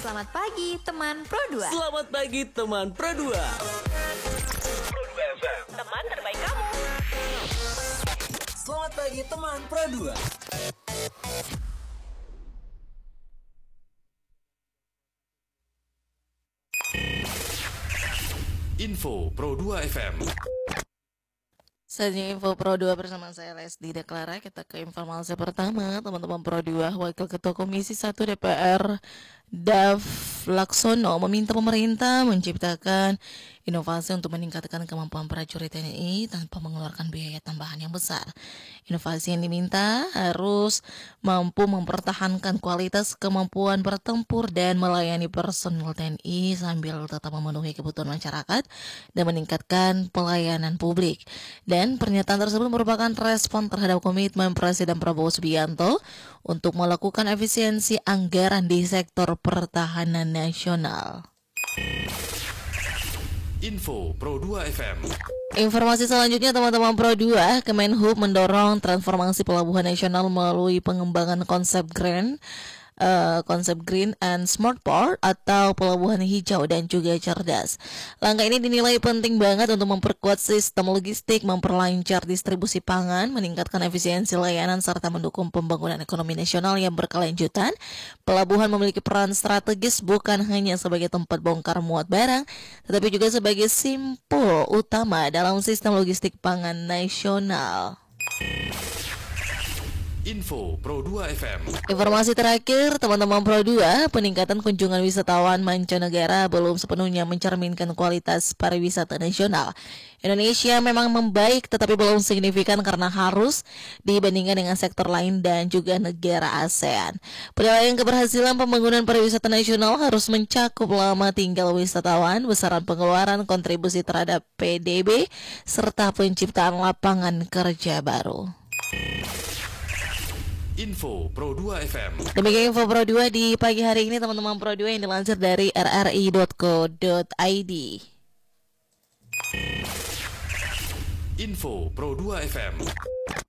Selamat pagi teman Pro 2. Selamat pagi teman Pro 2. Pro 2 FM, teman terbaik kamu. Selamat pagi teman Pro 2. Info Pro 2 FM. Saatnya Info Pro 2 bersama saya Lesdi Deklara. Kita ke informasi pertama, teman-teman Pro 2. Wakil Ketua Komisi 1 DPR Dav Laksono meminta pemerintah menciptakan inovasi untuk meningkatkan kemampuan prajurit TNI tanpa mengeluarkan biaya tambahan yang besar. Inovasi yang diminta harus mampu mempertahankan kualitas kemampuan bertempur dan melayani personil TNI sambil tetap memenuhi kebutuhan masyarakat dan meningkatkan pelayanan publik. Dan pernyataan tersebut merupakan respon terhadap komitmen Presiden Prabowo Subianto untuk melakukan efisiensi anggaran di sektor pertahanan nasional. Info Pro 2 FM. Informasi selanjutnya teman-teman Pro 2, Kemenhub mendorong transformasi pelabuhan nasional melalui pengembangan konsep Green and Smart Port atau pelabuhan hijau dan juga cerdas. Langkah ini dinilai penting banget untuk memperkuat sistem logistik, memperlancar distribusi pangan, meningkatkan efisiensi layanan serta mendukung pembangunan ekonomi nasional yang berkelanjutan. Pelabuhan memiliki peran strategis bukan hanya sebagai tempat bongkar muat barang, tetapi juga sebagai simpul utama dalam sistem logistik pangan nasional. Info Pro 2 FM. Informasi terakhir, teman-teman Pro 2, peningkatan kunjungan wisatawan mancanegara belum sepenuhnya mencerminkan kualitas pariwisata nasional. Indonesia memang membaik tetapi belum signifikan karena harus dibandingkan dengan sektor lain dan juga negara ASEAN. Penilaian keberhasilan pembangunan pariwisata nasional harus mencakup lama tinggal wisatawan, besaran pengeluaran, kontribusi terhadap PDB, serta penciptaan lapangan kerja baru. Info Pro 2 FM. Demikian Info Pro 2 di pagi hari ini teman-teman Pro 2 yang dilansir dari rri.co.id. Info Pro 2 FM.